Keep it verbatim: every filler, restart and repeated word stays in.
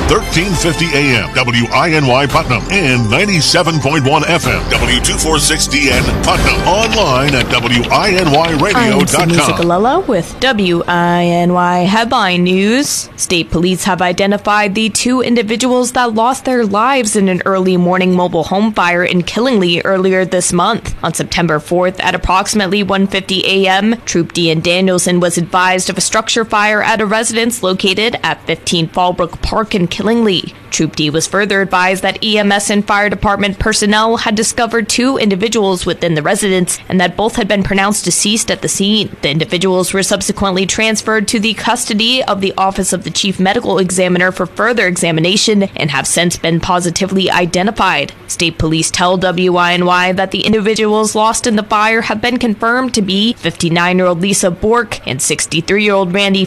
thirteen fifty A M, W I N Y Putnam, and ninety-seven point one F M, W two forty-six D N Putnam. Online at W I N Y radio dot com. I'm Sydney Cicolella with W I N Y Headline News. State police have identified the two individuals that lost their lives in an early morning mobile home fire in Killingly earlier this month. On September fourth at approximately one fifty A M, Troop D and Danielson was advised of a structure fire at a residence located at fifteen Fallbrook Park in Killingly. Troop D was further advised that E M S and fire department personnel had discovered two individuals within the residence and that both had been pronounced deceased at the scene. The individuals were subsequently transferred to the custody of the Office of the Chief Medical Examiner for further examination and have since been positively identified. State police tell W I N Y that the individuals lost in the fire have been confirmed to be fifty-nine-year-old Lisa Bork and sixty-three-year-old Randy